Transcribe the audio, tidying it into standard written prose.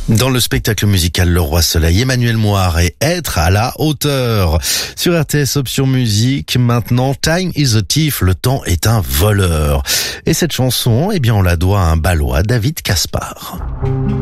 Dans le spectacle musical Le Roi Soleil, Emmanuel Moire et Être à la hauteur. Sur RTS Option Musique, maintenant, Time is a Thief, le temps est un voleur. Et cette chanson, on la doit à un Balois, David Caspar.